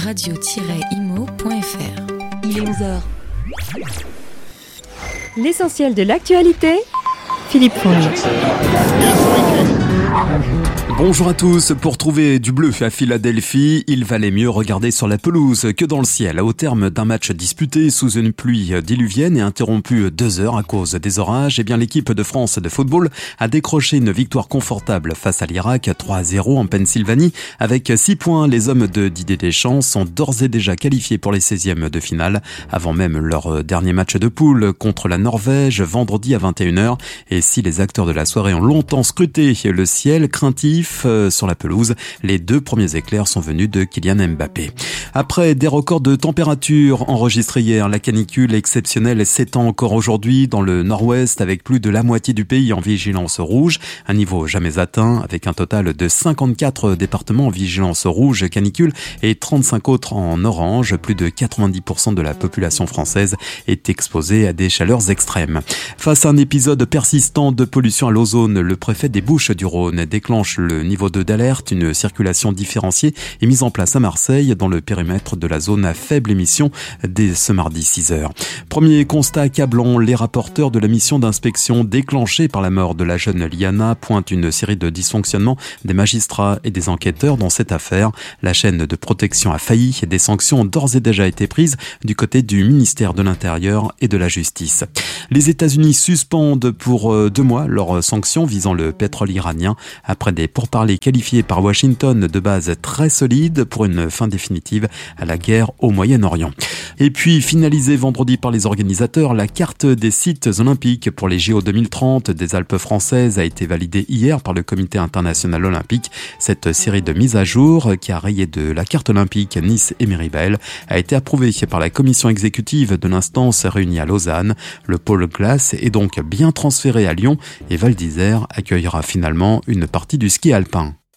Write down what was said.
radio-imo.fr. Il est 11h. L'essentiel de l'actualité, Philippe Fournier. Bonjour à tous. Pour trouver du bleu à Philadelphie, il valait mieux regarder sur la pelouse que dans le ciel. Au terme d'un match disputé sous une pluie diluvienne et interrompu 2 heures à cause des orages, l'équipe de France de football a décroché une victoire confortable face à l'Irak, 3-0 en Pennsylvanie. Avec 6 points, les hommes de Didier Deschamps sont d'ores et déjà qualifiés pour les 16e de finale, avant même leur dernier match de poule contre la Norvège, vendredi à 21h. Et si les acteurs de la soirée ont longtemps scruté le ciel craintif sur la pelouse, les 2 premiers éclairs sont venus de Kylian Mbappé. Après des records de température enregistrés hier, la canicule exceptionnelle s'étend encore aujourd'hui dans le nord-ouest avec plus de la moitié du pays en vigilance rouge, un niveau jamais atteint avec un total de 54 départements en vigilance rouge canicule et 35 autres en orange. Plus de 90% de la population française est exposée à des chaleurs extrêmes. Face à un épisode persistant de pollution à l'ozone, le préfet des Bouches-du-Rhône déclenche le niveau 2 d'alerte. Une circulation différenciée est mise en place à Marseille dans le périmètre de la zone à faible émission dès ce mardi 6h. Premier constat accablant, les rapporteurs de la mission d'inspection déclenchée par la mort de la jeune Liana pointent une série de dysfonctionnements des magistrats et des enquêteurs dans cette affaire. La chaîne de protection a failli et des sanctions ont d'ores et déjà été prises du côté du ministère de l'Intérieur et de la Justice. Les États-Unis suspendent pour 2 mois leurs sanctions visant le pétrole iranien après des pourparlers qualifiés par Washington de base très solides pour une fin définitive à la guerre au Moyen-Orient. Et puis, finalisée vendredi par les organisateurs, la carte des sites olympiques pour les JO 2030 des Alpes françaises a été validée hier par le Comité international olympique. Cette série de mises à jour, qui a rayé de la carte olympique Nice et Méribel, a été approuvée par la commission exécutive de l'instance réunie à Lausanne. Le pôle glace est donc bien transféré à Lyon et Val d'Isère accueillera finalement une partie du ski alpin.